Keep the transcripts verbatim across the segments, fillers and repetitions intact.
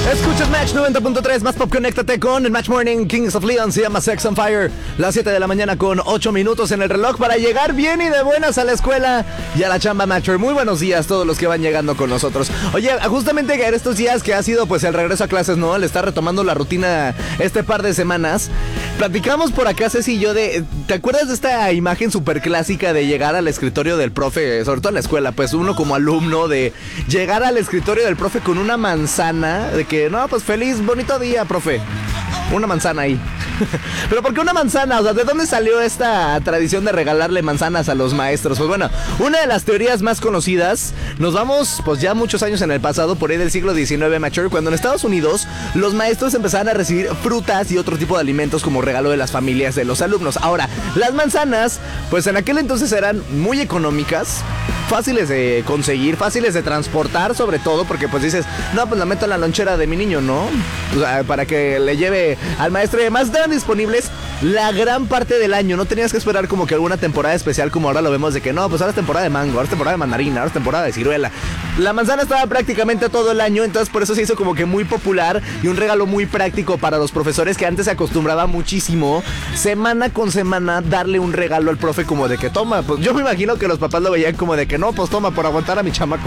Escuchas Match noventa punto tres, más pop, conéctate con el Match Morning. Kings of Leon se llama Sex on Fire. Las siete de la mañana con ocho minutos en el reloj para llegar bien y de buenas a la escuela y a la chamba, Matcher. Muy buenos días todos los que van llegando con nosotros. Oye, justamente en estos días que ha sido pues el regreso a clases, ¿no? Le está retomando la rutina este par de semanas. Platicamos por acá, Ceci y yo, de... ¿Te acuerdas de esta imagen súper clásica de llegar al escritorio del profe, sobre todo en la escuela? Pues uno como alumno, de llegar al escritorio del profe con una manzana, de que, no, pues feliz, bonito día, profe. Una manzana ahí. Pero ¿por qué una manzana? O sea, ¿de dónde salió esta tradición de regalarle manzanas a los maestros? Pues bueno, una de las teorías más conocidas, nos vamos pues ya muchos años en el pasado, por ahí del siglo diecinueve, Mature, cuando en Estados Unidos los maestros empezaron a recibir frutas y otro tipo de alimentos como regalo de las familias de los alumnos. Ahora, las manzanas, pues en aquel entonces eran muy económicas, fáciles de conseguir, fáciles de transportar, sobre todo porque pues dices, no, pues la meto en la lonchera de mi niño, ¿no? O sea, para que le lleve al maestro, y además estaban disponibles la gran parte del año. No tenías que esperar como que alguna temporada especial como ahora lo vemos, de que no, pues ahora es temporada de mango, ahora es temporada de mandarina, ahora es temporada de ciruela. La manzana estaba prácticamente todo el año, entonces por eso se hizo como que muy popular y un regalo muy práctico para los profesores, que antes se acostumbraba muchísimo semana con semana darle un regalo al profe, como de que toma, pues yo me imagino que los papás lo veían como de que no, pues toma, por aguantar a mi chamaco.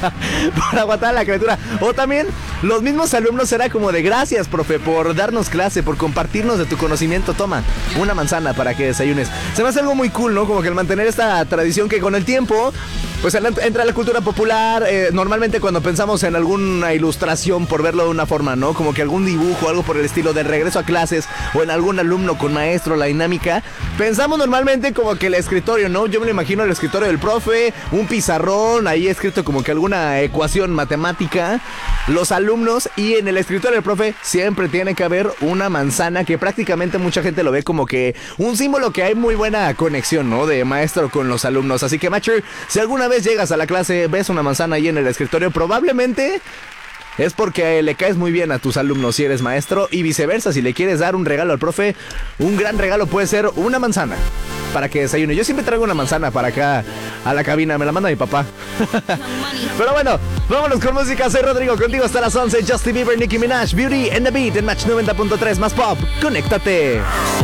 Por aguantar a la criatura. O también los mismos alumnos era como de gracias, profe, por darnos clase, por compartirnos de tu conocimiento, toma una manzana para que desayunes. Se me hace algo muy cool, ¿no? Como que el mantener esta tradición que con el tiempo pues entra la cultura popular. eh, Normalmente cuando pensamos en alguna ilustración, por verlo de una forma, ¿no? Como que algún dibujo, algo por el estilo de regreso a clases, o en algún alumno con maestro, la dinámica, pensamos normalmente como que el escritorio, ¿no? Yo me lo imagino el escritorio del profe, un pizarrón, ahí escrito como que alguna ecuación matemática, los alumnos, y en el escritorio del profe siempre tiene que haber una manzana, que prácticamente mucha gente lo ve como que un símbolo que hay muy buena conexión, ¿no? De maestro con los alumnos. Así que, Matcher, si alguna vez llegas a la clase, ves una manzana ahí en el escritorio, probablemente es porque le caes muy bien a tus alumnos si eres maestro, y viceversa. Si le quieres dar un regalo al profe, un gran regalo puede ser una manzana para que desayune. Yo siempre traigo una manzana para acá a la cabina, me la manda mi papá. Pero bueno, vámonos con música. Soy Rodrigo, contigo hasta las once. Justin Bieber, Nicki Minaj, Beauty and the Beat en Match noventa punto tres, más pop. Conéctate.